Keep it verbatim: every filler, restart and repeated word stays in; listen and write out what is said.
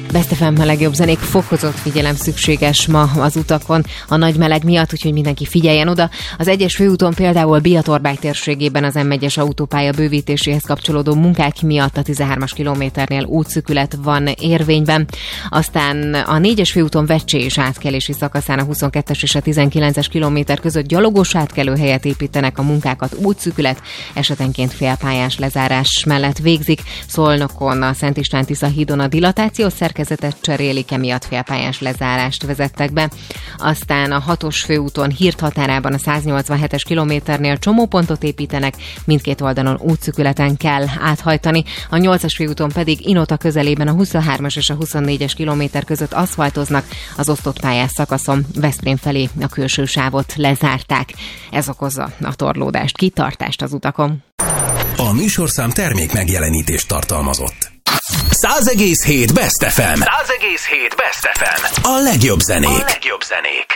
Best ef em legjobb zenék, fokozott figyelem szükséges ma az utakon a nagy meleg miatt, úgyhogy mindenki figyeljen oda. Az egyes főúton például Biatorbágy térségében az em egyes autópálya bővítéséhez kapcsolódó munkák miatt a tizenhármas kilométernél útszűkület van érvényben. Aztán a négyes főúton Vecsés átkelési szakaszán a huszonkettes és a tizenkilences kilométer között gyalogos átkelőhelyet építenek, a munkákat útszűkület, esetenként félpályás lezárás mellett végzik. Szolnokon a Szent István-Tisza hídon a dilatációs szerkezetet cserélik, emiatt félpályás lezárást vezettek be. Aztán a hatos főúton Hírt határában a száznyolcvanhetes kilométernél csomópontot építenek, mindkét oldalon útszűkületen kell áthajtani. A nyolcas főúton pedig Inota közelében a huszonhármas és a huszonnégyes kilométer között aszfaltoznak, az osztott pályás szakaszon Veszprém felé a külső sávot lezárták. Ez okozza a torlódást, kitartást az utakon. A műsorszám termék megjelenítést tartalmazott. száz egész hét Best ef em. száz egész hét Best ef em. A legjobb zenék. A legjobb zenék.